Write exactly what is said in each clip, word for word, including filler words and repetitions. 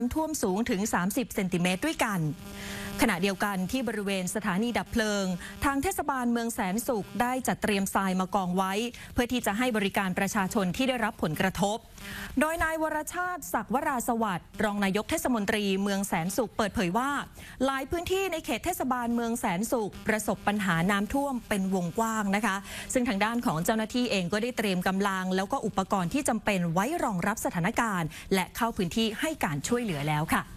ท่วมสูงถึงสามสิบเซนติเมตรด้วยกันขณะเดียวกันที่บริเวณสถานีดับเพลิงทางเทศบาลเมืองแสนสุขได้จัดเตรียมทรายมากองไว้เพื่อที่จะให้บริการประชาชนที่ได้รับผลกระทบโดยนายวรชาติศักดิ์วราสวัสดิ์รองนายกเทศมนตรีเมืองแสนสุขเปิดเผยว่าหลายพื้นที่ในเขตเทศบาลเมืองแสนสุขประสบปัญหาน้ำท่วมเป็นวงกว้างนะคะซึ่งทางด้านของเจ้าหน้าที่เองก็ได้เตรียมกำลังแล้วก็อุปกรณ์ที่จำเป็นไว้รองรับสถานการณ์และเข้าพื้นที่ให้การช่วยเหลือแล้วค่ะ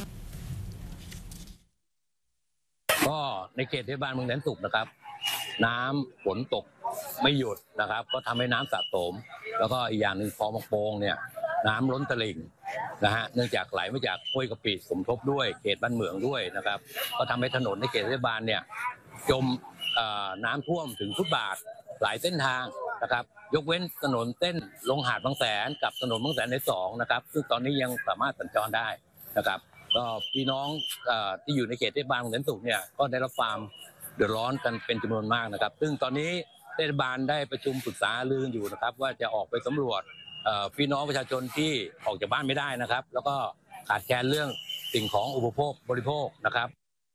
ก็ในเขตเทศบาลเมืองแสนสุขนะครับน้ำฝนตกไม่หยุดนะครับก็ทำให้น้ำสะสมแล้วก็อีกอย่างหนึ่งคลองบางโป่งเนี่ยน้ำล้นตลิ่งนะฮะเนื่องจากไหลมาจากห้วยกะปิสมทบด้วยเขตบ้านเหมืองด้วยนะครับก็ทำให้ถนนในเขตเทศบาลเนี่ยจมน้ำท่วมถึงฟุตบาทหลายเส้นทางนะครับยกเว้นถนนเส้นลงหาดบางแสนกับถนนบางแสนในสองนะครับซึ่งตอนนี้ยังสามารถสัญจรได้นะครับก็พี่น้องที่อยู่ในเขตเทศบาลเมืองแสนสุขเนี่ยก็ได้รับความเดือดร้อนกันเป็นจำนวนมากนะครับซึ่งตอนนี้เทศบาลได้ประชุมปรึกษาลืออยู่นะครับว่าจะออกไปสำรวจพี่น้องประชาชนที่ออกจากบ้านไม่ได้นะครับแล้วก็ขาดแคลนเรื่องสิ่งของอุปโภคบริโภคนะครับ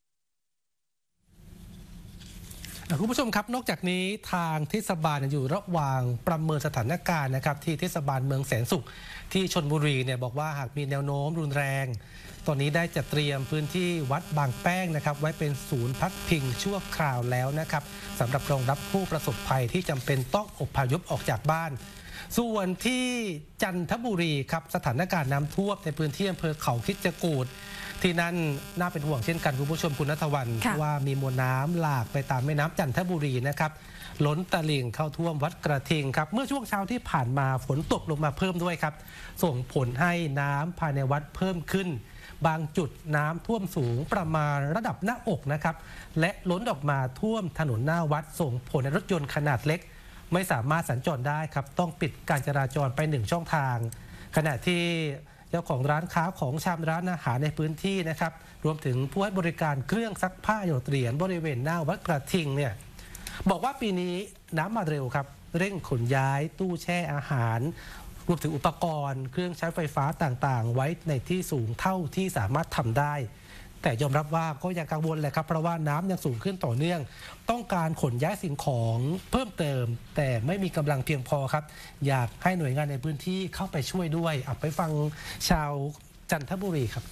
คุณผู้ชมครับนอกจากนี้ทางเทศบาลอยู่ระหว่างประเมินสถานการณ์นะครับที่เทศบาลเมืองแสนสุขที่ชลบุรีเนี่ยบอกว่าหากมีแนวโน้มรุนแรงตอนนี้ได้จัดเตรียมพื้นที่วัดบางแป้งนะครับไว้เป็นศูนย์พักพิงชั่วคราวแล้วนะครับสำหรับรองรับผู้ประสบภัยที่จำเป็นต้องอพยพออกจากบ้านส่วนที่จันทบุรีครับสถานการณ์น้ำท่วมในพื้นที่อำเภอเขาคิดจกูฏที่นั่นน่าเป็นห่วงเช่นกันคุณผู้ชมคุณณัฐวรรณว่ามีมวลน้ำหลากไปตามแม่น้ำจันทบุรีนะครับล้นตลิ่งเข้าท่วมวัดกระทิงครับเมื่อช่วงเช้าที่ผ่านมาฝนตกลงมาเพิ่มด้วยครับส่งผลให้น้ำภายในวัดเพิ่มขึ้นบางจุดน้ำท่วมสูงประมาณระดับหน้าอกนะครับและล้นออกมาท่วมถนนหน้าวัดส่งผลให้รถยนต์ขนาดเล็กไม่สามารถสัญจรได้ครับต้องปิดการจราจรไปหนึ่งช่องทางขณะที่เจ้าของร้านค้าของชามร้านอาหารในพื้นที่นะครับรวมถึงผู้ให้บริการเครื่องซักผ้าหยดเหรียญบริเวณหน้าวัดกระทิงเนี่ยบอกว่าปีนี้น้ำมาเร็วครับเร่งขนย้ายตู้แช่อาหารรวมถึงอุปกรณ์เครื่องใช้ไฟฟ้าต่างๆไว้ในที่สูงเท่าที่สามารถทำได้แต่ยอมรับว่าก็ยังกังวลแหละครับเพราะว่าน้ำยังสูงขึ้นต่อเนื่องต้องการขนย้ายสิ่งของเพิ่มเติมแต่ไม่มีกำลังเพียงพอครับอยากให้หน่วยงานในพื้นที่เข้าไปช่วยด้วยเอาไปฟังชาวจันทบุรีครับ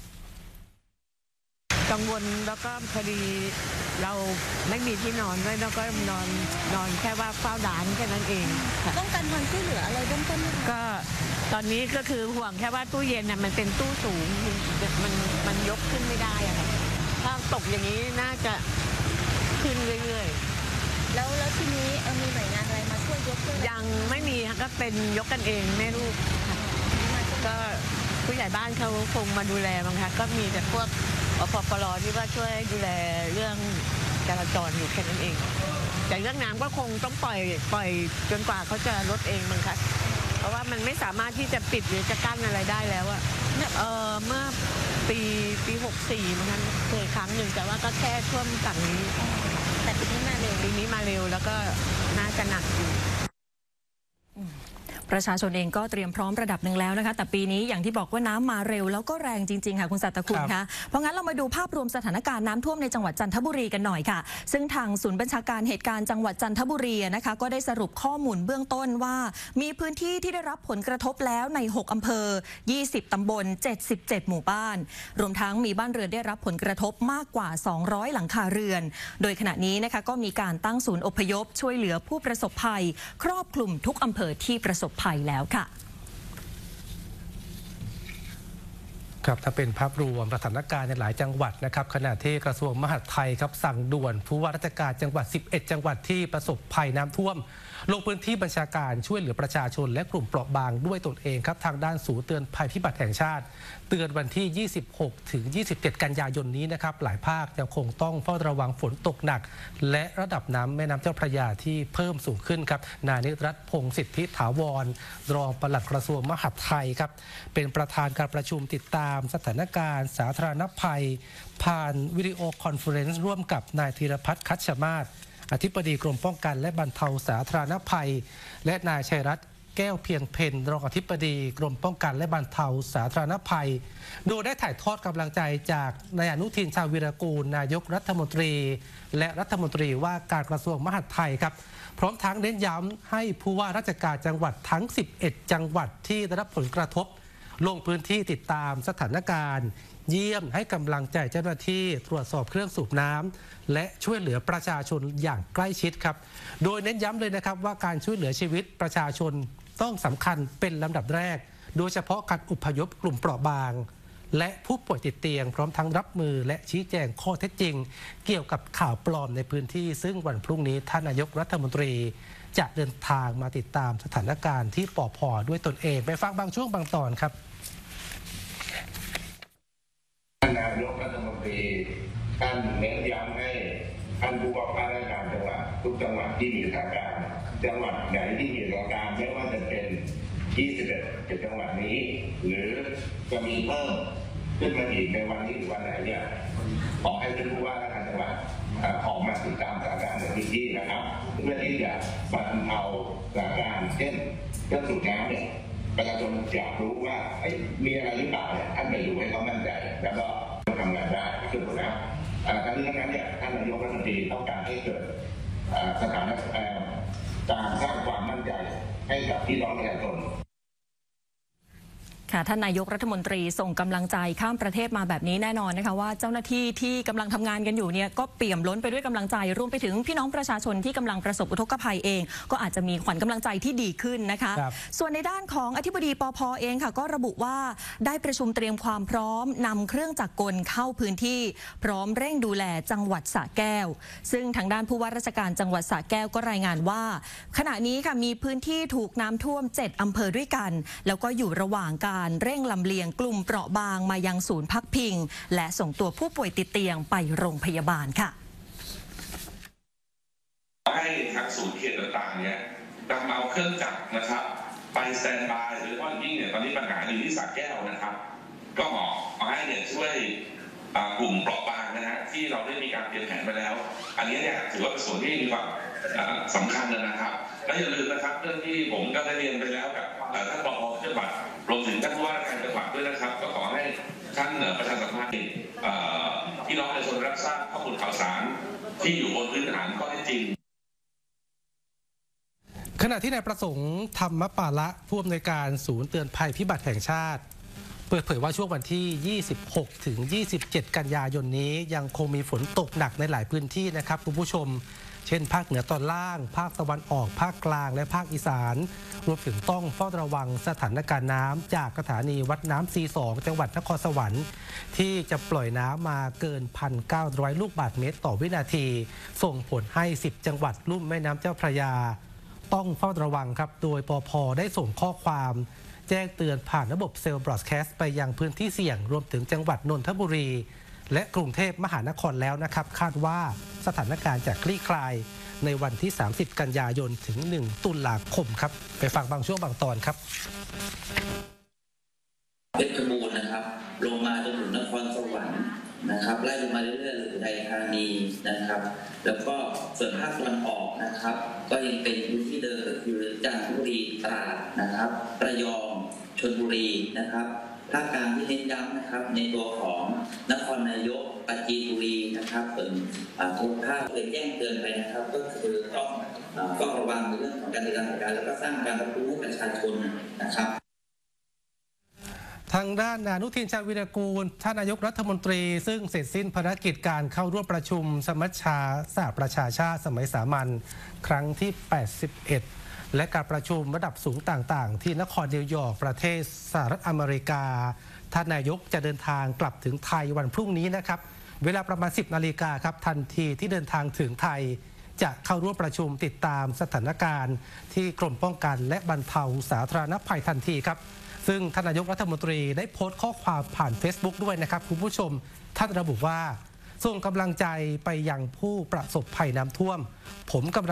กังวลแล้วก็พอดีเราไม่มีที่นอนด้วยแล้วก็นอนนอนแค่ว่าเฝ้าร้านแค่นั้นเองต้องการความช่วยเหลืออะไรเบื้องต้นไหมคะก็ตอนนี้ก็คือห่วงแค่ว่าตู้เย็นน่ะมันเป็นตู้สูงมันมันยกขึ้นไม่ได้อะค่ะถ้าตกอย่างนี้น่าจะขึ้นเรื่อยๆแล้วแล้วทีนี้มีหน่วยงานอะไรมาช่วยยกขึ้นยังไม่มีก็เป็นยกกันเองแม่ลูกก็ผู้ใหญ่บ้านเขาคงมาดูแลบ้างคะก็มีแต่พวกอปปลที่ว่าช่วยดูแลเรื่องจราจรอยู่แค่นั้นเองแต่เรื่องน้ำก็คงต้องปล่อยปล่อยจนกว่าเขาจะลดเองมั้งคะเพราะว่ามันไม่สามารถที่จะปิดหรือจะกั้นอะไรได้แล้วอะเออเมื่อปีปีหกสี่มันเคยครั้งหนึ่งแต่ว่าก็แค่ท่วมฝั่งนี้แต่ปีนี้มาเร็วปีนี้มาเร็วแล้วก็น่าจะหนักอยู่ประชาชนเองก็เตรียมพร้อมระดับหนึ่งแล้วนะคะแต่ปีนี้อย่างที่บอกว่าน้ำมาเร็วแล้วก็แรงจริงๆค่ะคุณสัตคุณคะเพราะงั้นเรามาดูภาพรวมสถานการณ์น้ำท่วมในจังหวัดจันทบุรีกันหน่อยค่ะซึ่งทางศูนย์บัญชาการเหตุการณ์จังหวัดจันทบุรีนะคะก็ได้สรุปข้อมูลเบื้องต้นว่ามีพื้นที่ที่ได้รับผลกระทบแล้วในหกอำเภอยี่สิบตำบลเจ็ดสิบเจ็ดหมู่บ้านรวมทั้งมีบ้านเรือนได้รับผลกระทบมากกว่าสองร้อยหลังคาเรือนโดยขณะนี้นะคะก็มีการตั้งศูนย์อพยพช่วยเหลือผู้ประสบภัยครอบคลุมทุกอำเภอที่ประสบภัยแล้วค่ะครับถ้าเป็นภาพรวมสถานการณ์ในหลายจังหวัดนะครับขณะที่กระทรวงมหาดไทยครับสั่งด่วนผู้ว่าราชการจังหวัดสิบเอ็ดจังหวัดที่ประสบภัยน้ำท่วมลงพื้นที่บัญชาการช่วยเหลือประชาชนและกลุ่มเปราะบางด้วยตนเองครับทางด้านศูนย์เตือนภัยพิบัติแห่งชาติเตือนวันที่ยี่สิบหกถึงยี่สิบเจ็ดกันยายนนี้นะครับหลายภาคยังคงต้องเฝ้าระวังฝนตกหนักและระดับน้ำแม่น้ำเจ้าพระยาที่เพิ่มสูงขึ้นครับนายนิรัตน์พงษ์สิทธิถาวรรองปลัดกระทรวงมหาดไทยครับเป็นประธานการประชุมติดตามสถานการณ์สาธารณภัยผ่านวิดีโอคอนเฟอเรนซ์ร่วมกับนายธีรพัฒน์คัชมาศอธิบดีกรมป้องกันและบรรเทาสาธารณภัยและนายชัยรัตน์แก้วเพียงเพ็ญรองอธิบดีกรมป้องกันและบรรเทาสาธารณภัยโดยได้ถ่ายทอดกำลังใจจากนายอนุทินชาญวีรกูลนายกรัฐมนตรีและรัฐมนตรีว่าการกระทรวงมหาดไทยครับพร้อมทั้งเน้นย้ำให้ผู้ว่าราชการจังหวัดทั้งสิบเอ็ดจังหวัดที่ได้รับผลกระทบลงพื้นที่ติดตามสถานการณ์เยี่ยมให้กำลังใจเจ้าหน้าที่ตรวจสอบเครื่องสูบน้ำและช่วยเหลือประชาชนอย่างใกล้ชิดครับโดยเน้นย้ำเลยนะครับว่าการช่วยเหลือชีวิตประชาชนต้องสำคัญเป็นลำดับแรกโดยเฉพาะการอพยพกลุ่มเปราะบางและผู้ป่วยติดเตียงพร้อมทั้งรับมือและชี้แจงข้อเท็จจริงเกี่ยวกับข่าวปลอมในพื้นที่ซึ่งวันพรุ่งนี้ท่านนายกรัฐมนตรีจะเดินทางมาติดตามสถานการณ์ที่ปผ.ด้วยตนเองไปฟังบางช่วงบางตอนครับนายกรัฐมนตรีท่านเน้นย้ำให้ท่านผู้ว่าราชการจังหวัดทุกจังหวัดที่มีสถานการณ์จังหวัดไหนที่มีสถานการณ์ไม่ว่าจะเป็นยี่สิบเอ็ดจังหวัดนี้หรือจะมีเพิ่มขึ้นมาอีกในวันนี้หรือวันไหนเนี่ยขอให้ท่านผู้ว่าราชการจังหวัดออกมาติดตามสถานการณ์ในพื้นที่นะครับเพื่อที่จะบรรเทาสถานการณ์เช่นเรื่องสูบน้ำเนี่ยประชาชนอยากรู้ว่ามีอะไรหรือเปล่าเนี่ยท่านไปดูให้เขามั่นใจแล้วก็ทำงานได้คือถูกแล้วทั้งนี้ทั้งนั้นเนี่ยท่านนายกรัฐมนตรีต้องการให้เกิดสถานการณ์การสร้างความมั่นใจให้กับพี่น้องประชาชนค่ะท่านนายกรัฐมนตรีส่งกำลังใจข้ามประเทศมาแบบนี้แน่นอนนะคะว่าเจ้าหน้าที่ที่กำลังทำงานกันอยู่เนี่ยก็เปี่ยมล้นไปด้วยกำลังใจรวมไปถึงพี่น้องประชาชนที่กำลังประสบอุทกภัยเองก็อาจจะมีขวัญกำลังใจที่ดีขึ้นนะคะส่วนในด้านของอธิบดีปภ.เองค่ะก็ระบุว่าได้ประชุมเตรียมความพร้อมนำเครื่องจักรกลเข้าพื้นที่พร้อมเร่งดูแลจังหวัดสระแก้วซึ่งทางด้านผู้ว่าราชการจังหวัดสระแก้วก็รายงานว่าขณะนี้ค่ะมีพื้นที่ถูกน้ำท่วมเจ็ดอำเภอด้วยกันแล้วก็อยู่ระหว่างการเร่งลำเลียงกลุ่มเปราะบางมายังศูนย์พักพิงและส่งตัวผู้ป่วยติดเตียงไปโรงพยาบาลค่ะให้ทางศูนย์เขตต่างๆเนี่ยนำเอาเครื่องจักรนะครับไปสแตนบายหรือว่ายิ่งเนี่ยตอนนี้ปัญหาอยู่ที่สระแก้วนะครับก็ขอให้เนี่ยช่วยกลุ่มเปราะบางนะฮะที่เราได้มีการเตรียมแผนไปแล้วอันนี้เนี่ยถือว่าเป็นส่วนที่มีความสำคัญนะครับและอย่าลืมนะครับเรื่องที่ผมก็ได้เรียนไปแล้วกับท่านผอ.จังหวัดรวมถึงท่านผู้ว่าราชการจังหวัดด้วยนะครับก็ขอให้ท่านประชาสัมพันธ์พี่น้องประชาชนรับทราบข้อมูลข่าวสารที่อยู่บนพื้นฐานข้อเท็จจริงขณะที่นายประสงค์ธรรมปาละผู้อำนวยการศูนย์เตือนภัยพิบัติแห่งชาติเปิดเผยว่าช่วงวันที่ยี่สิบหกถึงยี่สิบเจ็ดกันยายนนี้ยังคงมีฝนตกหนักในหลายพื้นที่นะครับคุณผู้ชมเช่นภาคเหนือตอนล่างภาคตะวันออกภาคกลางและภาคอีสานรวมถึงต้องเฝ้าระวังสถานการณ์น้ำจากสถานีวัดน้ำซีสองจังหวัดนครสวรรค์ที่จะปล่อยน้ำมาเกิน หนึ่งพันเก้าร้อย ลูกบาศก์เมตรต่อวินาทีส่งผลให้สิบจังหวัดลุ่มแม่น้ำเจ้าพระยาต้องเฝ้าระวังครับโดยปภ.ได้ส่งข้อความแจ้งเตือนผ่านระบบเซลล์บรอดแคสต์ไปยังพื้นที่เสี่ยงรวมถึงจังหวัดนนทบุรีและกรุงเทพมหานครแล้วนะครับคาดว่าสถานการณ์จะคลี่คลายในวันที่สามสิบกันยายนถึงหนึ่งตุลาคมครับไปฟังบางช่วงบางตอนครับเพชรบูรณ์นะครับลงมาจนถึงนครสวรรค์นะครับไล่ลงมาเรื่อยๆอุทัยธานีนะครับแล้วก็ส่วนภาคตะวันออกนะครับก็ยังเป็นพื้นที่เดิมก็คือจันทบุรีตราดนะครับระยองชลบุรีนะครับภาคกลางที่เน้นย้ำนะครับในตัวของนครนายกปราจีนบุรีนะครับส่วนทุกภาคเคยแจ้งเตือนไปนะครับก็คือต้องเฝ้าระวังในเรื่องของการจัดการการแล้วก็สร้างการรับรู้ให้ประชาชนนะครับทางด้านอนุทินชาญวีรกูลท่านนายกรัฐมนตรีซึ่งเสร็จสิ้นภารกิจการเข้าร่วมประชุมสมัชชาสหประชาชาติสมัยสามัญครั้งที่แปดสิบเอ็ดและการประชุมระดับสูงต่างๆที่นครนิวยอร์กประเทศสหรัฐอเมริกาท่านนายกจะเดินทางกลับถึงไทยวันพรุ่งนี้นะครับเวลาประมาณสิบนาฬิกาครับทันทีที่เดินทางถึงไทยจะเข้าร่วมประชุมติดตามสถานการณ์ที่กรมป้องกันและบรรเทาสาธารณภัยทันทีครับซึ่งท่านนายกรัฐมนตรีได้โพสต์ข้อความผ่าน Facebook ด้วยนะครับคุณผู้ชมท่านระบุว่าส่งกำลังใจไปยังผู้ประสบภัยน้ำท่วมผมกำลัง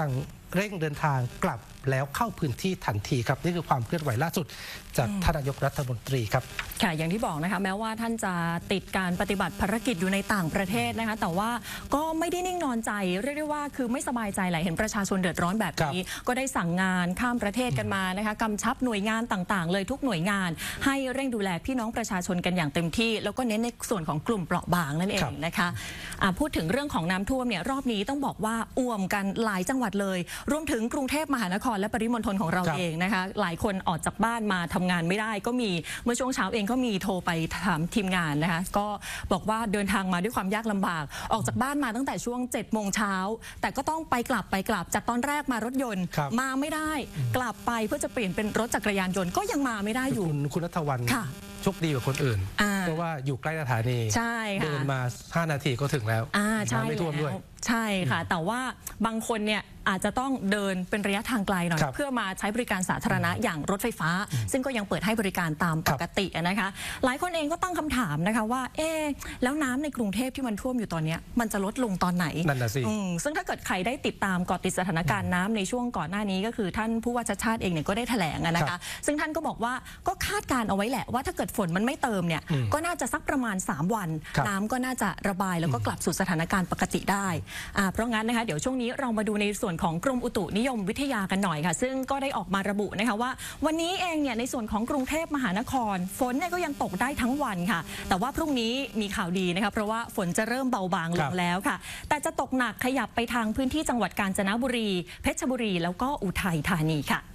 เร่งเดินทางกลับแล้วเข้าพื้นที่ทันทีครับนี่คือความเคลื่อนไหวล่าสุดจากท่านนายกรัฐมนตรีครับค่ะอย่างที่บอกนะคะแม้ว่าท่านจะติดการปฏิบัติภารกิจอยู่ในต่างประเทศนะคะแต่ว่าก็ไม่ได้นิ่งนอนใจเรียกได้ว่าคือไม่สบายใจแหละเห็นประชาชนเดือดร้อนแบบนี้ก็ได้สั่งงานข้ามประเทศกันมานะคะกำชับหน่วยงานต่างๆเลยทุกหน่วยงานให้เร่งดูแลพี่น้องประชาชนกันอย่างเต็มที่แล้วก็เน้นในส่วนของกลุ่มเปราะบางนั่นเองนะคะะพูดถึงเรื่องของน้ำท่วมเนี่ยรอบนี้ต้องบอกว่าอ่วมกันหลายจังหวัดเลยรวมถึงกรุงเทพมหานครและปริมณฑลของเราเองนะคะหลายคนออกจากบ้านมาทำงานไม่ได้ก็มีเมื่อช่วงเช้าเองก็มีโทรไปถามทีมงานนะคะก็บอกว่าเดินทางมาด้วยความยากลำบากออกจากบ้านมาตั้งแต่ช่วงเจ็ดโมงเช้าแต่ก็ต้องไปกลับไปกลับจากตอนแรกมารถยนต์มาไม่ได้กลับไปเพื่อจะเปลี่ยนเป็นรถจักรยานยนต์ก็ยังมาไม่ได้อยู่คุณคุณณัฐวรรณโชคดีกว่าคนอื่นเพราะว่าอยู่ใกล้สถานีเดินมาห้านาทีก็ถึงแล้วไม่ท่วมด้วยใช่ค่ะแต่ว่าบางคนเนี่ยอาจจะต้องเดินเป็นระยะทางไกลหน่อยเพื่อมาใช้บริการสาธารณะอย่างรถไฟฟ้าซึ่งก็ยังเปิดให้บริการตามปกตินะคะหลายคนเองก็ตั้งคำถามนะคะว่าเอ๊ะแล้วน้ำในกรุงเทพที่มันท่วมอยู่ตอนนี้มันจะลดลงตอนไหนนั่นน่ะสิซึ่งถ้าเกิดใครได้ติดตามเกาะติดสถานการณ์น้ำในช่วงก่อนหน้านี้ก็คือท่านผู้ว่าชัชชาติเองเนี่ยก็ได้แถลงนะคะซึ่งท่านก็บอกว่าก็คาดการเอาไว้แหละว่าถ้าเกิดฝนมันไม่เติมเนี่ยก็น่าจะสักประมาณสามวันน้ำก็น่าจะระบายแล้วก็กลับสู่สถานการณ์ปกติได้เพราะงั้นนะคะเดี๋ยวช่วงนี้เรามาดูในส่วนของกรมอุตุนิยมวิทยากันหน่อยค่ะซึ่งก็ได้ออกมาระบุนะคะว่าวันนี้เองเนี่ยในส่วนของกรุงเทพมหานครฝนเนี่ยก็ยังตกได้ทั้งวันค่ะแต่ว่าพรุ่งนี้มีข่าวดีนะคะเพราะว่าฝนจะเริ่มเบาบางลงแล้วค่ะแต่จะตกหนักขยับไปทางพื้นที่จังหวัดกาญจนบุรีเพชรบุรีแล้วก็อุทัยธานีค่ะ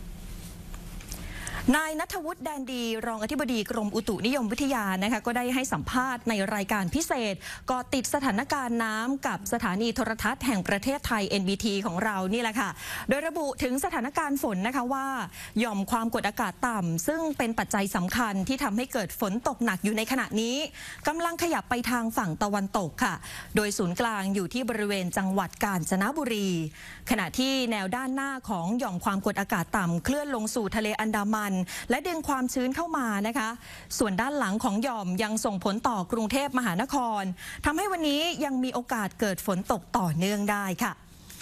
นายณัฐวุฒิแดนดีรองอธิบดีกรมอุตุนิยมวิทยานะคะก็ได้ให้สัมภาษณ์ในรายการพิเศษก็ติดสถานการณ์น้ำกับสถานีโทรทัศน์แห่งประเทศไทย เอ็น บี ที ของเรานี่แหละค่ะโดยระบุถึงสถานการณ์ฝนนะคะว่าหย่อมความกดอากาศต่ำซึ่งเป็นปัจจัยสำคัญที่ทำให้เกิดฝนตกหนักอยู่ในขณะนี้กำลังขยับไปทางฝั่งตะวันตกค่ะโดยศูนย์กลางอยู่ที่บริเวณจังหวัดกาญจนบุรีขณะที่แนวด้านหน้าของหย่อมความกดอากาศต่ำเคลื่อนลงสู่ทะเลอันดามันและดึงความชื้นเข้ามานะคะส่วนด้านหลังของหย่อมยังส่งผลต่อกรุงเทพมหานครทำให้วันนี้ยังมีโอกาสเกิดฝนตกต่อเนื่องได้ค่ะ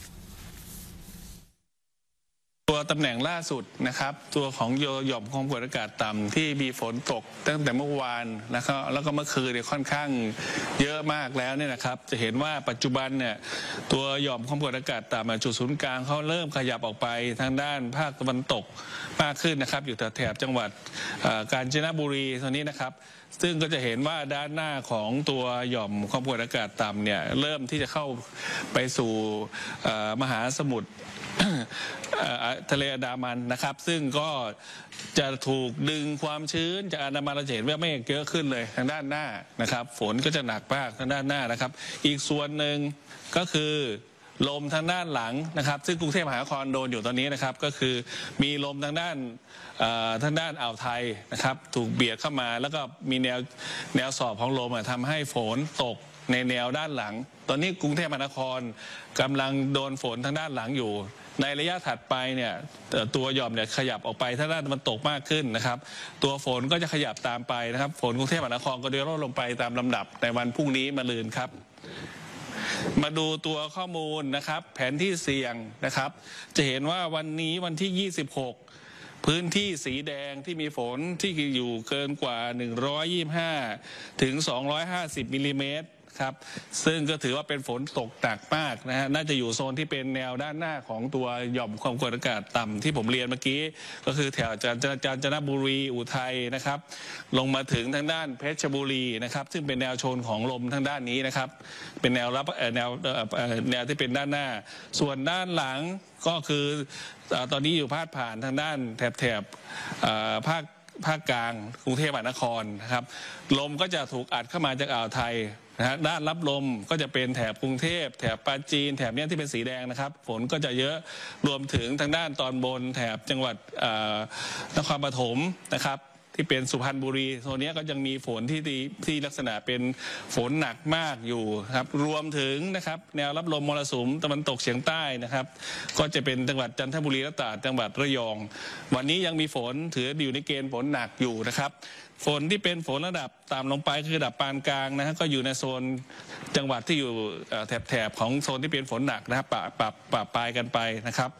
ตัวตำแหน่งล่าสุดนะครับตัวของหย่อมความกดอากาศต่ำที่มีฝนตกตั้งแต่เมื่อวานนะครับแล้วก็เมื่อคืนเนี่ยค่อนข้างเยอะมากแล้วเนี่ยนะครับจะเห็นว่าปัจจุบันเนี่ยตัวหย่อมความกดอากาศต่ำจุดศูนย์กลางเขาเริ่มขยับออกไปทางด้านภาคตะวันตกมากขึ้นนะครับอยู่แถบจังหวัดกาญจนบุรีตรงนี้นะครับซึ่งก็จะเห็นว่าด้านหน้าของตัวหย่อมความกดอากาศต่ำเนี่ยเริ่มที่จะเข้าไปสู่มหาสมุทรทะเลอันดามันนะครับซึ่งก็จะถูกดึงความชื้นจากอันดามันเราจะเห็นว่าเมฆเยอะขึ้นเลยทางด้านหน้านะครับฝนก็จะหนักมากทางด้านหน้านะครับอีกส่วนหนึ่งก็คือลมทางด้านหลังนะครับซึ่งกรุงเทพมหานครโดนอยู่ตอนนี้นะครับก็คือมีลมทางด้านทางด้านอ่าวไทยนะครับถูกเบียดเข้ามาแล้วก็มีแนวแนวสอบของลมทำให้ฝนตกในแนวด้านหลังตอนนี้กรุงเทพมหานครกำลังโดนฝนทางด้านหลังอยู่ในระยะถัดไปเนี่ยตัวหย่อมเนี่ยขยับออกไปทางด้านตะวันตกมากขึ้นนะครับตัวฝนก็จะขยับตามไปนะครับฝนกรุงเทพมหานครก็จะลดลงไปตามลำดับในวันพรุ่งนี้มะรืนครับมาดูตัวข้อมูลนะครับแผนที่เสี่ยงนะครับจะเห็นว่าวันนี้วันที่ยี่สิบหกพื้นที่สีแดงที่มีฝนที่อยู่เกินกว่าหนึ่งร้อยยี่สิบห้าถึงสองร้อยห้าสิบมิลลิเมตรครับซึ่งก็ถือว่าเป็นฝนตกหนักมากนะฮะน่าจะอยู่โซนที่เป็นแนวด้านหน้าของตัวหย่อมความกดอากาศต่ำที่ผมเรียนเมื่อกี้ก็คือแถวกาญจนบุรีอุทัยนะครับลงมาถึงทางด้านเพชรบุรีนะครับซึ่งเป็นแนวโชนของลมทางด้านนี้นะครับเป็นแนวรับแนวแนวที่เป็นด้านหน้าส่วนด้านหลังก็คือตอนนี้อยู่พาดผ่านทางด้านแถบแถบภาคภาคกลางกรุงเทพมหานครนะครับลมก็จะถูกอัดเข้ามาจากอ่าวไทยนะฮะด้านรับลมก็จะเป็นแถบกรุงเทพแถบปราจีนแถบนี้ที่เป็นสีแดงนะครับฝนก็จะเยอะรวมถึงทางด้านตอนบนแถบจังหวัดนครปฐมนะครับที่เป็นสุพรรณบุรีโซนนี้ก็ยังมีฝนที่ที่ลักษณะเป็นฝนหนักมากอยู่ครับรวมถึงนะครับแนวรับลมมรสุมตะวันตกเฉียงใต้นะครับก็จะเป็นจังหวัดจันทบุรีและตราดจังหวัดระยองวันนี้ยังมีฝนถืออยู่ในเกณฑ์ฝนหนักอยู่นะครับฝนที่เป็นฝนระดับต่ำลงไปคือระดับปานกลางนะฮะก็อยู่ในโซนจังหวัดที่อยู่แถบๆของโซนที่เป็นฝนหนักนะครับปะปะปะปลายกันไปนะครับ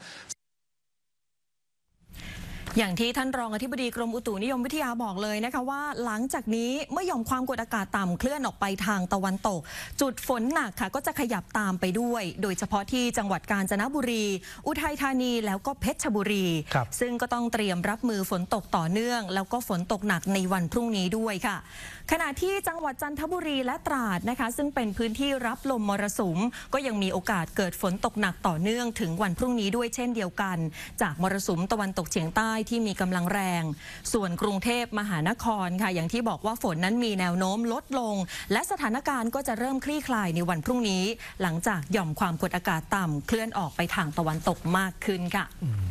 อย่างที่ท่านรองอธิบดีกรมอุตุนิยมวิทยาบอกเลยนะคะว่าหลังจากนี้เมื่อหย่อมความกดอากาศต่ำเคลื่อนออกไปทางตะวันตกจุดฝนหนักค่ะก็จะขยับตามไปด้วยโดยเฉพาะที่จังหวัดกาญจนบุรีอุทัยธานีแล้วก็เพชรบุรีซึ่งก็ต้องเตรียมรับมือฝนตกต่อเนื่องแล้วก็ฝนตกหนักในวันพรุ่งนี้ด้วยค่ะขณะที่จังหวัดจันทบุรีและตราดนะคะซึ่งเป็นพื้นที่รับลมมรสุมก็ยังมีโอกาสเกิดฝนตกหนักต่อเนื่องถึงวันพรุ่งนี้ด้วยเช่นเดียวกันจากมรสุมตะวันตกเฉียงใต้ที่มีกำลังแรงส่วนกรุงเทพมหานครค่ะอย่างที่บอกว่าฝนนั้นมีแนวโน้มลดลงและสถานการณ์ก็จะเริ่มคลี่คลายในวันพรุ่งนี้หลังจากหย่อมความกดอากาศต่ำเคลื่อนออกไปทางตะวันตกมากขึ้นค่ะ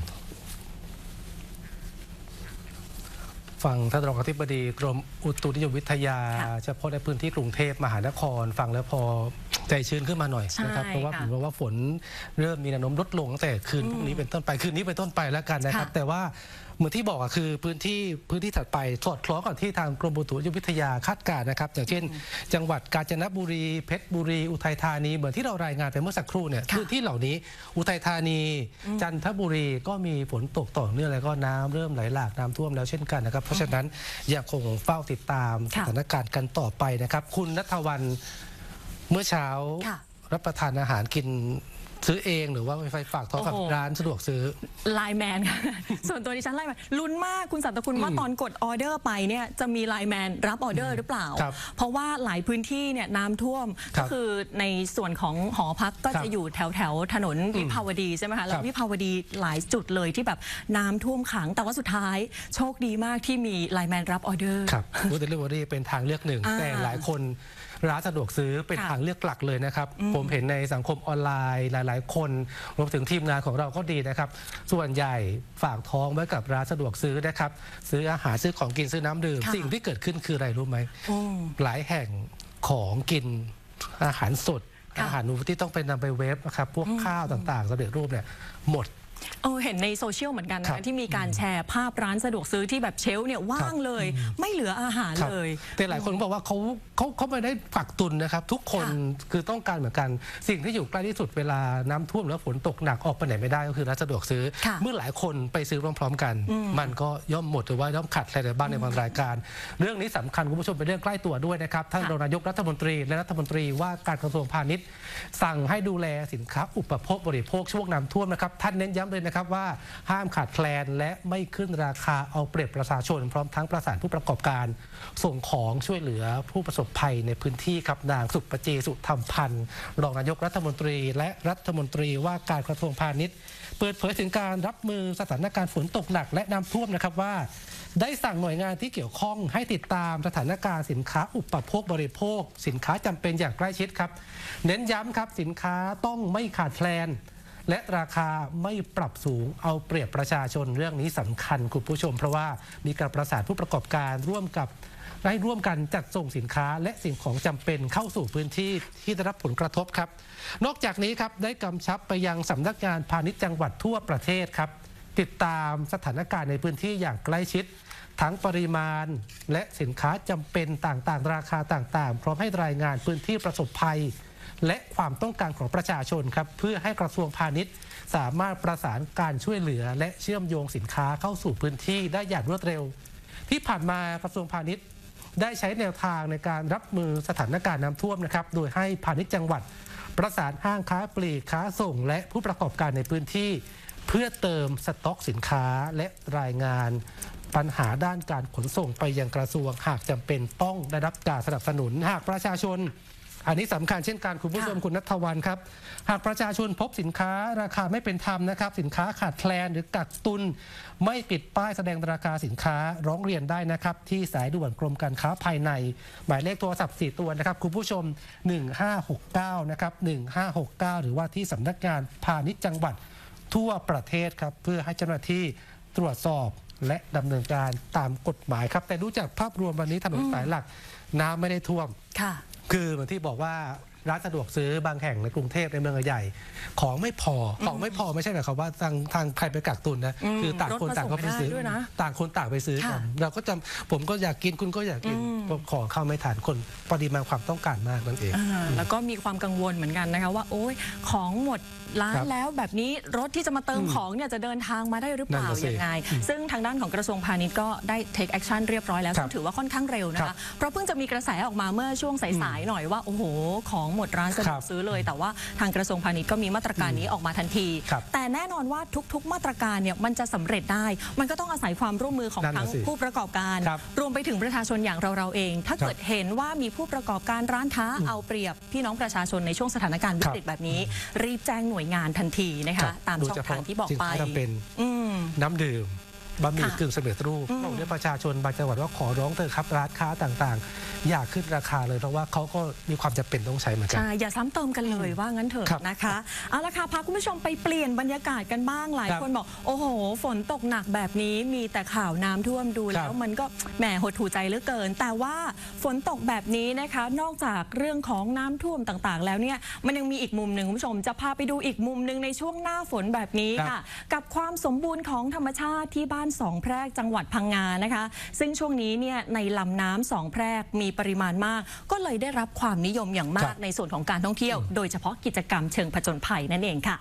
ฟังท่านรองอธิบดีกรมอุตุนิยมวิทยาเฉพาะในพื้นที่กรุงเทพมหานครฟังแล้วพอใจชื้นขึ้นมาหน่อยนะครับเพราะว่าผมว่าฝนเริ่มมีแนวโน้มลดลงตั้งแต่คืนพรุ่งนี้เป็นต้นไปคืนนี้เป็นต้นไปแล้วกันนะครับแต่ว่าเหมือนที่บอกอะคือพื้นที่พื้นที่ถัดไปสอดคล้องกับที่ทางกรมอุตุนิยมวิทยาคาดการณ์นะครับอย่างเช่นจังหวัดกาญจนบุรีเพชรบุรีอุทัยธานีเหมือนที่เรารายงานไปเมื่อสักครู่เนี่ยพื้นที่เหล่านี้อุทัยธานีจันทบุรีก็มีฝนตกต่อเนื่องแล้วก็น้ำเริ่มไหลหลากน้ำท่วมแล้วเช่นกันนะครับเพราะฉะนั้นยังคงเฝ้าติดตามสถานการณ์กันต่อไปนะครับคุณณัฐวรรณเมื่อเช้ารับประทานอาหารกินซื้อเองหรือว่าไปฝากท้องกับร้านสะดวกซื้อไลน์แมนค่ะส่วนตัวดิฉันไลน์แมนลุ้นมากคุณสัตคุณว่าตอนกดออเดอร์ไปเนี่ยจะมีไลน์แมนรับออเดอร์หรือเปล่าเพราะว่าหลายพื้นที่เนี่ยน้ำท่วมก็คือในส่วนของหอพักก็จะอยู่แถวแถวถนนวิภาวดีใช่ไหมคะแล้ววิภาวดีหลายจุดเลยที่แบบน้ำท่วมขังแต่ว่าสุดท้ายโชคดีมากที่มีไลน์แมนรับออเดอร์ครับฟู้ดเดลิเวอรี่เป็นทางเลือกหนึ่งแต่หลายคนร้านสะดวกซื้อเป็นทางเลือกหลักเลยนะครับผมเห็นในสังคมออนไลน์หลายๆคนรวมถึงทีมงานของเราก็ดีนะครับส่วนใหญ่ฝากท้องไว้กับร้านสะดวกซื้อนะครับซื้ออาหารซื้อของกินซื้อน้ำดื่มสิ่งที่เกิดขึ้นคืออะไรรู้ไหมหลายแห่งของกินอาหารสดอาหารนูที่ต้องไปนำไปเวฟนะครับพวกข้าวต่างๆสำเร็จรูปเนี่ยหมดเออเห็นในโซเชียลเหมือนกันนะที่มีการแชร์ภาพร้านสะดวกซื้อที่แบบเชลฟ์เนี่ยว่างเลยไม่เหลืออาหารเลยแต่หลายคนบอกว่าเขาเขาเขาไม่ได้ฝักตุนนะครับทุกคนคือต้องการเหมือนกันสิ่งที่อยู่ใกล้ที่สุดเวลาน้ำท่วมแล้วฝนตกหนักออกไปไหนไม่ได้ก็คือร้านสะดวกซื้อเมื่อหลายคนไปซื้อพร้อมๆกันมันก็ย่อมหมดหรือว่าย่อมขัดอะไรบ้างในบางรายการเรื่องนี้สำคัญคุณผู้ชมเป็นเรื่องใกล้ตัวด้วยนะครับท่านรองนายกรัฐมนตรีและรัฐมนตรีว่าการกระทรวงพาณิชย์สั่งให้ดูแลสินค้าอุปโภคบริโภคช่วงน้ำท่วมนะครับท่านเน้นย้ำเลยนะครับว่าห้ามขาดแคลนและไม่ขึ้นราคาเอาเปรียบประชาชนพร้อมทั้งประสานผู้ประกอบการส่งของช่วยเหลือผู้ประสบภัยในพื้นที่ครับนางสุปจีสุธรรมพันธ์รองนายกรัฐมนตรีและรัฐมนตรีว่าการกระทรวงพาณิชย์เปิดเผยถึงการรับมือสถานการณ์ฝนตกหนักและน้ำท่วมนะครับว่าได้สั่งหน่วยงานที่เกี่ยวข้องให้ติดตามสถานการณ์สินค้าอุปโภคบริโภคสินค้าจำเป็นอย่างใกล้ชิดครับเน้นย้ำครับสินค้าต้องไม่ขาดแคลนและราคาไม่ปรับสูงเอาเปรียบประชาชนเรื่องนี้สำคัญคุณผู้ชมเพราะว่ามีการประสานผู้ประกอบการร่วมกับให้ร่วมกันจัดส่งสินค้าและสิ่งของจำเป็นเข้าสู่พื้นที่ที่ได้รับผลกระทบครับนอกจากนี้ครับได้กำชับไปยังสำนักงานพาณิชย์จังหวัดทั่วประเทศครับติดตามสถานการณ์ในพื้นที่อย่างใกล้ชิดทั้งปริมาณและสินค้าจำเป็นต่างๆราคาต่างๆพร้อมให้รายงานพื้นที่ประสบภัยและความต้องการของประชาชนครับเพื่อให้กระทรวงพาณิชย์สามารถประสานการช่วยเหลือและเชื่อมโยงสินค้าเข้าสู่พื้นที่ได้อย่างรวดเร็วที่ผ่านมากระทรวงพาณิชย์ได้ใช้แนวทางในการรับมือสถานการณ์น้ำท่วมนะครับโดยให้พาณิชย์จังหวัดประสานห้างค้าปลีกค้าส่งและผู้ประกอบการในพื้นที่เพื่อเติมสต็อกสินค้าและรายงานปัญหาด้านการขนส่งไปยังกระทรวงหากจำเป็นต้องได้รับการสนับสนุนหากประชาชนอันนี้สำคัญเช่นกันคุณผู้ชมคุณณัฐวรรณครับหากประชาชนพบสินค้าราคาไม่เป็นธรรมนะครับสินค้าขาดแคลนหรือกักตุนไม่ปิดป้ายแสดงราคาสินค้าร้องเรียนได้นะครับที่สายด่วนกรมการค้าภายในหมายเลขโทรศัพท์สี่ตัวนะครับคุณผู้ชมหนึ่งห้าหกเก้านะครับหนึ่งห้าหกเก้าหรือว่าที่สำนักงานพาณิชย์จังหวัดทั่วประเทศครับเพื่อให้เจ้าหน้าที่ตรวจสอบและดำเนินการตามกฎหมายครับแต่ดูจากภาพรวมวันนี้ถนนสายหลักน้ำไม่ได้ท่วมคือเหมือนที่บอกว่าร้านสะดวกซื้อบางแห่งในกรุงเทพในเมืองใหญ่ของไม่พอของไม่พอไม่ใช่หมายความว่าทางทางใครไปกักตุนนะคือต่างคนต่างก็ไปซื้อต่างคนต่างไปซื้อกันเราก็จำผมก็อยากกินคุณก็อยากกินของเข้าไม่ทันคนปริมาณความต้องการมากนั่นเองแล้วก็มีความกังวลเหมือนกันนะคะว่าโอ้ยของหมดร้านแล้วแบบนี้รถที่จะมาเติมของเนี่ยจะเดินทางมาได้หรือเปล่ายังไงซึ่งทางด้านของกระทรวงพาณิชย์ก็ได้ take action เรียบร้อยแล้วซึ่งถือว่าค่อนข้างเร็วนะคะเพราะเพิ่งจะมีกระแสออกมาเมื่อช่วงสายๆหน่อยว่าโอ้โหของหมดร้านสะดวกซื้อเลยแต่ว่าทางกระทรวงพาณิชย์ก็มีมาตรการนี้ออกมาทันทีแต่แน่นอนว่าทุกๆมาตรการเนี่ยมันจะสำเร็จได้มันก็ต้องอาศัยความร่วมมือของทั้งผู้ประกอบการรวมไปถึงประชาชนอย่างเราเราเองถ้าเกิดเห็นว่ามีผู้ประกอบการร้านค้าเอาเปรียบพี่น้องประชาชนในช่วงสถานการณ์วิกฤตแบบนี้รีบแจ้งหน่วยงานทันทีนะคะตามช่องทางที่บอกไปน้ำดื่มบะหมี่กึ่งสำเร็จรูปบอกด้วยประชาชนบางจังหวัดว่าขอร้องเถอะครับร้านค้าต่างๆอย่าขึ้นราคาเลยเพราะว่าเขาก็มีความจำเป็นต้องใช้เหมือนกันใช่อย่าซ้ำเติมกันเลยว่างั้นเถอะนะคะเอาละค่ะพาคุณผู้ชมไปเปลี่ยนบรรยากาศกันบ้างหลายคนบอกโอ้โหฝนตกหนักแบบนี้มีแต่ข่าวน้ำท่วมดูแล้วมันก็แหมหดหูใจเหลือเกินแต่ว่าฝนตกแบบนี้นะคะนอกจากเรื่องของน้ำท่วมต่างๆแล้วเนี่ยมันยังมีอีกมุมหนึ่งคุณผู้ชมจะพาไปดูอีกมุมหนึ่งในช่วงหน้าฝนแบบนี้ค่ะกับความสมบูรณ์ของธรรมชาติที่บ้านสองแพรกจังหวัดพังงานะคะซึ่งช่วงนี้เนี่ยในลำน้ำสองแพรกมีปริมาณมากก็เลยได้รับความนิยมอย่างมากในส่วนของการท่องเที่ยวโดยเฉพาะกิจกรรมเชิงผจญภัยนั่นเองค่ะ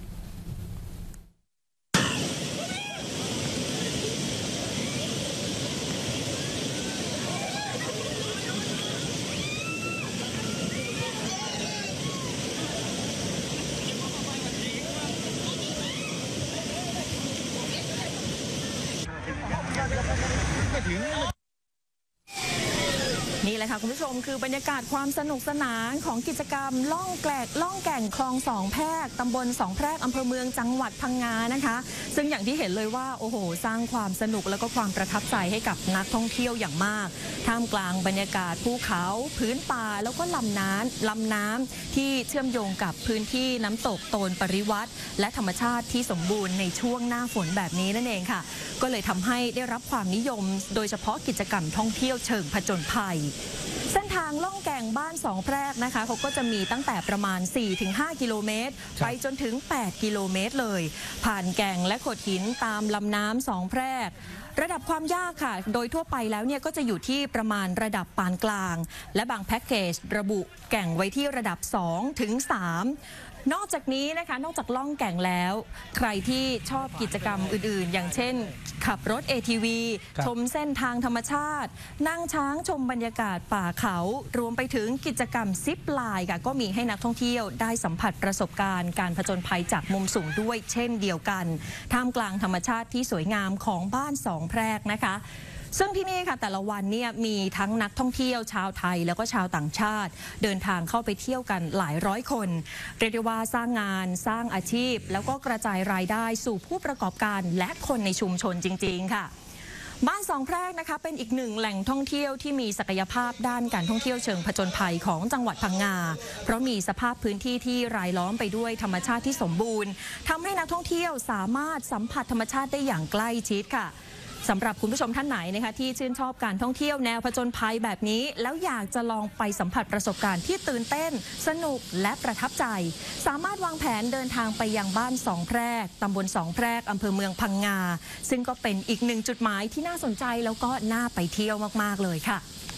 นี่แหละค่ะคุณผู้ชมคือบรรยากาศความสนุกสนานของกิจกรรมล่องแกลกล่องแก่งคลองสองแพรกตำบลสองแพรกอำเภอเมืองจังหวัดพังงานะคะซึ่งอย่างที่เห็นเลยว่าโอ้โหสร้างความสนุกแล้วก็ความประทับใจให้กับนักท่องเที่ยวอย่างมากท่ามกลางบรรยากาศภูเขาพื้นป่าแล้วก็ลำน้ำลำน้ำที่เชื่อมโยงกับพื้นที่น้ำตกโตนปริวัติและธรรมชาติที่สมบูรณ์ในช่วงหน้าฝนแบบนี้นั่นเองค่ะก็เลยทำให้ได้รับความนิยมโดยเฉพาะกิจกรรมท่องเที่ยวเชิงผจญภัยเส้นทางล่องแก่งบ้านสองแพรกนะคะเขาก็จะมีตั้งแต่ประมาณ สี่ถึงห้า กิโลเมตรไปจนถึง แปด กิโลเมตรเลยผ่านแก่งและโขดหินตามลำน้ำสองแพรกระดับความยากค่ะโดยทั่วไปแล้วเนี่ยก็จะอยู่ที่ประมาณระดับปานกลางและบางแพ็กเกจระบุแก่งไว้ที่ระดับ สองถึงสาม นอกจากนี้นะคะนอกจากล่องแก่งแล้วใครที่ชอบกิจกรรมอื่นๆอย่างเช่นขับรถ เอ ที วี ชมเส้นทางธรรมชาตินั่งช้างชมบรรยากาศป่าเขารวมไปถึงกิจกรรมซิปไลน์ค่ะก็มีให้นักท่องเที่ยวได้สัมผัสประสบการณ์การผจญภัยจากมุมสูงด้วยเช่นเดียวกันท่ามกลางธรรมชาติที่สวยงามของบ้านสองแพรกนะคะซึ่งที่นี่ค่ะแต่ละวันเนี่ยมีทั้งนักท่องเที่ยวชาวไทยแล้วก็ชาวต่างชาติเดินทางเข้าไปเที่ยวกันหลายร้อยคนเรียกได้ว่าสร้างงานสร้างอาชีพแล้วก็กระจายรายได้สู่ผู้ประกอบการและคนในชุมชนจริงๆค่ะบ้านสองแพรกนะคะเป็นอีกหนึ่งแหล่งท่องเที่ยวที่มีศักยภาพด้านการท่องเที่ยวเชิงผจญภัยของจังหวัดพังงาเพราะมีสภาพพื้นที่ที่รายล้อมไปด้วยธรรมชาติที่สมบูรณ์ทำให้นักท่องเที่ยวสามารถสัมผัสธรรมชาติได้อย่างใกล้ชิดค่ะสำหรับคุณผู้ชมท่านไหนนะคะที่ชื่นชอบการท่องเที่ยวแนวผจญภัยแบบนี้แล้วอยากจะลองไปสัมผัสประสบการณ์ที่ตื่นเต้นสนุกและประทับใจสามารถวางแผนเดินทางไปยังบ้านสองแพรกตำบลสองแพรกอำเภอเมืองพังงาซึ่งก็เป็นอีกหนึ่งจุดหมายที่น่าสนใจแล้วก็น่าไปเที่ยวมากๆเลยค่ะ